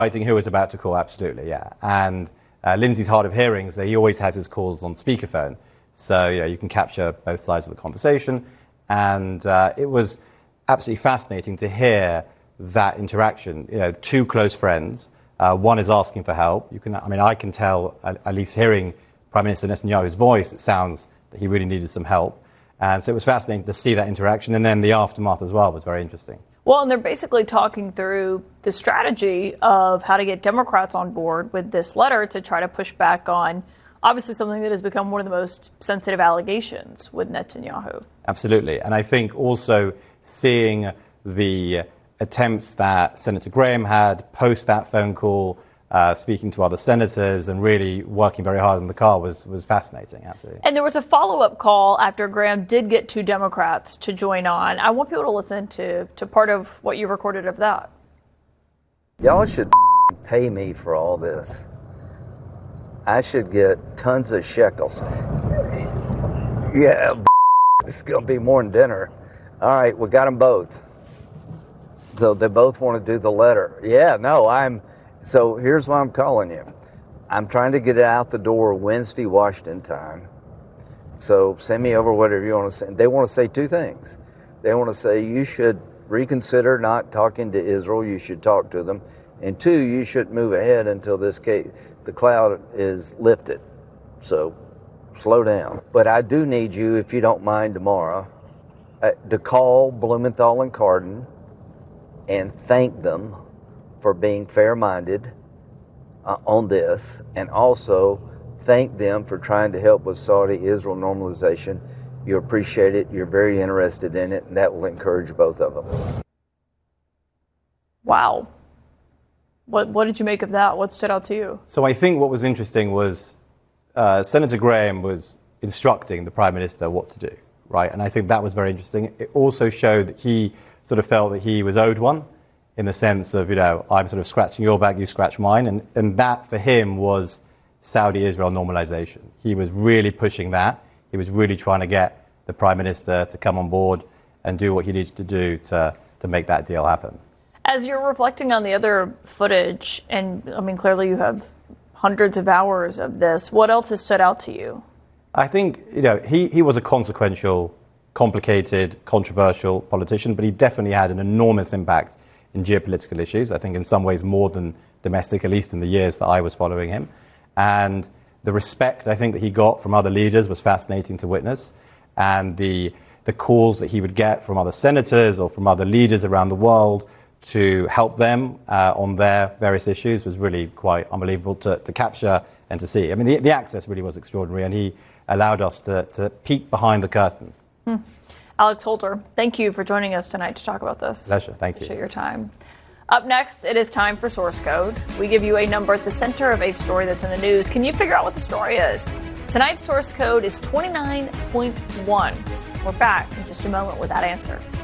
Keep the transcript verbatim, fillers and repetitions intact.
Writing who is about to call, absolutely, yeah. And uh, Lindsay's hard of hearing, so he always has his calls on speakerphone. So you know, you can capture both sides of the conversation. And uh, it was absolutely fascinating to hear that interaction. You know, two close friends. Uh, one is asking for help. You can, I mean, I can tell, at, at least hearing Prime Minister Netanyahu's voice, it sounds that he really needed some help. And so it was fascinating to see that interaction. And then the aftermath as well was very interesting. Well, and they're basically talking through the strategy of how to get Democrats on board with this letter to try to push back on, obviously, something that has become one of the most sensitive allegations with Netanyahu. Absolutely. And I think also seeing the attempts that Senator Graham had post that phone call, uh, speaking to other senators and really working very hard in the car was, was fascinating, absolutely. And there was a follow-up call after Graham did get two Democrats to join on. I want people to listen to, to part of what you recorded of that. Y'all should pay me for all this. I should get tons of shekels. Yeah, it's going to be more than dinner. All right, we got them both. So they both want to do the letter. Yeah, no, I'm... So here's why I'm calling you. I'm trying to get it out the door Wednesday, Washington time. So send me over whatever you want to say. They want to say two things. They want to say you should reconsider not talking to Israel. You should talk to them. And two, you shouldn't move ahead until this case, the cloud is lifted. So slow down. But I do need you, if you don't mind tomorrow, uh, to call Blumenthal and Cardin and thank them for being fair-minded uh, on this, and also thank them for trying to help with Saudi-Israel normalization. You appreciate it, you're very interested in it, and that will encourage both of them. Wow. What, what did you make of that? What stood out to you? So I think what was interesting was uh, Senator Graham was instructing the Prime Minister what to do, right? And I think that was very interesting. It also showed that he sort of felt that he was owed one, in the sense of, you know, I'm sort of scratching your back, you scratch mine. And, and that for him was Saudi-Israel normalization. He was really pushing that. He was really trying to get the Prime Minister to come on board and do what he needed to do to, to make that deal happen. As you're reflecting on the other footage, and I mean, clearly you have hundreds of hours of this, what else has stood out to you? I think, you know, he, he was a consequential, complicated, controversial politician, but he definitely had an enormous impact in geopolitical issues, I think in some ways more than domestic, at least in the years that I was following him. And the respect, I think, that he got from other leaders was fascinating to witness. And the, the calls that he would get from other senators or from other leaders around the world to help them uh, on their various issues was really quite unbelievable to, to capture and to see. I mean, the, the access really was extraordinary, and he allowed us to, to peek behind the curtain. Hmm. Alex Holder, thank you for joining us tonight to talk about this. Pleasure. Thank you. Appreciate your time. Up next, it is time for Source Code. We give you a number at the center of a story that's in the news. Can you figure out what the story is? Tonight's Source Code is twenty-nine point one. We're back in just a moment with that answer.